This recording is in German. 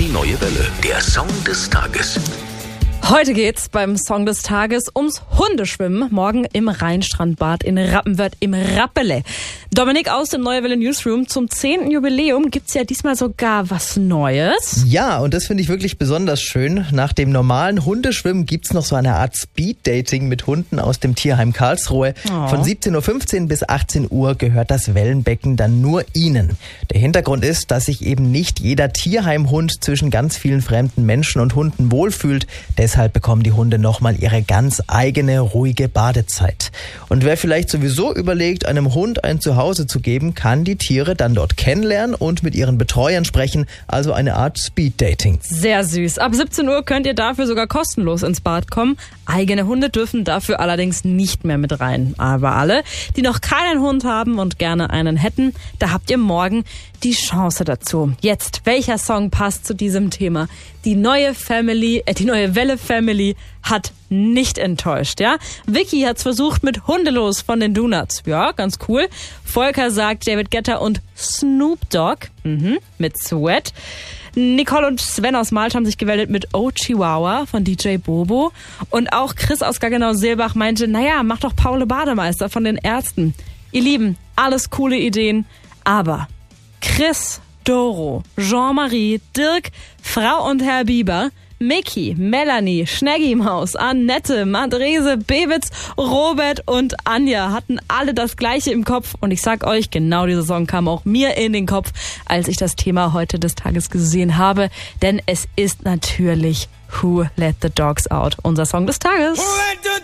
Die neue Welle, der Song des Tages. Heute geht's beim Song des Tages ums Hundeschwimmen. Morgen im Rheinstrandbad in Rappenwörth im Rappele. Dominik aus dem Neue Welle Newsroom. Zum 10. Jubiläum gibt's ja diesmal sogar was Neues. Ja, und das finde ich wirklich besonders schön. Nach dem normalen Hundeschwimmen gibt's noch so eine Art Speed-Dating mit Hunden aus dem Tierheim Karlsruhe. Von 17.15 Uhr bis 18 Uhr gehört das Wellenbecken dann nur ihnen. Der Hintergrund ist, dass sich eben nicht jeder Tierheimhund zwischen ganz vielen fremden Menschen und Hunden wohlfühlt. Deshalb bekommen die Hunde nochmal ihre ganz eigene, ruhige Badezeit. Und wer vielleicht sowieso überlegt, einem Hund ein Zuhause zu geben, kann die Tiere dann dort kennenlernen und mit ihren Betreuern sprechen. Also eine Art Speed-Dating. Sehr süß. Ab 17 Uhr könnt ihr dafür sogar kostenlos ins Bad kommen. Eigene Hunde dürfen dafür allerdings nicht mehr mit rein. Aber alle, die noch keinen Hund haben und gerne einen hätten, da habt ihr morgen die Chance dazu. Jetzt, welcher Song passt zu diesem Thema? Die neue Welle Family hat nicht enttäuscht, ja? Vicky hat's versucht mit Hundelos von den Donuts. Ja, ganz cool. Volker sagt David Guetta und Snoop Dogg mit Sweat. Nicole und Sven aus Malta haben sich gewählt mit Oh Chihuahua von DJ Bobo. Und auch Chris aus Gaggenau-Seelbach meinte, naja, mach doch Paul Bademeister von den Ärzten. Ihr Lieben, alles coole Ideen, aber Chris, Doro, Jean-Marie, Dirk, Frau und Herr Bieber, Mickey, Melanie, Schneggi Maus, Annette, Madrese, Bewitz, Robert und Anja hatten alle das Gleiche im Kopf. Und ich sag euch, genau dieser Song kam auch mir in den Kopf, als ich das Thema heute des Tages gesehen habe. Denn es ist natürlich Who Let the Dogs Out, unser Song des Tages.